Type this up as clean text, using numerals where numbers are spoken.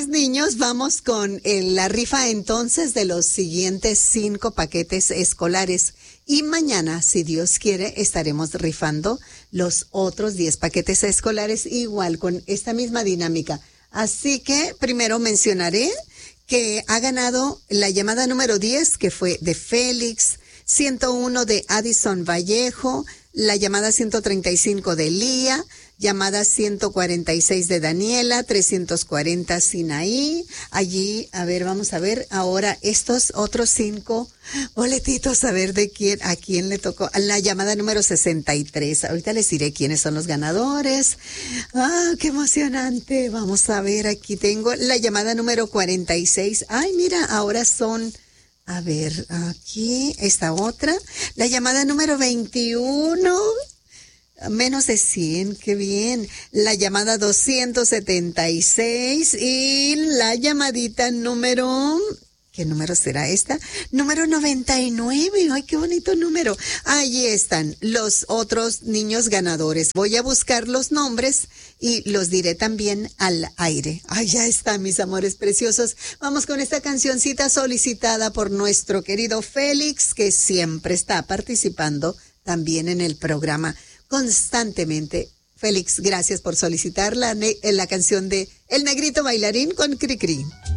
Felicidades, niños. Vamos con la rifa entonces de los siguientes 5 paquetes escolares. Y mañana, si Dios quiere, estaremos rifando los otros 10 paquetes escolares igual con esta misma dinámica. Así que primero mencionaré que ha ganado la llamada número 10, que fue de Félix, 101 de Addison Vallejo, la llamada 135 de Lía, llamada 146 de Daniela, 340 Sinaí. Allí, a ver, vamos a ver ahora estos otros 5 boletitos, a ver a quién le tocó. La llamada número 63. Ahorita les diré quiénes son los ganadores. Qué emocionante. Vamos a ver, aquí tengo la llamada número 46. Ay, mira, ahora son... A ver, aquí esta otra. La llamada número 21. Menos de 100, qué bien. La llamada 276 y la llamadita número... ¿Qué número será esta? Número 99. Ay, qué bonito número. Ahí están los otros niños ganadores. Voy a buscar los nombres y los diré también al aire. Ay, ya están, mis amores preciosos. Vamos con esta cancioncita solicitada por nuestro querido Félix, que siempre está participando también en el programa constantemente. Félix, gracias por solicitar la canción de El Negrito Bailarín con Cri Cri.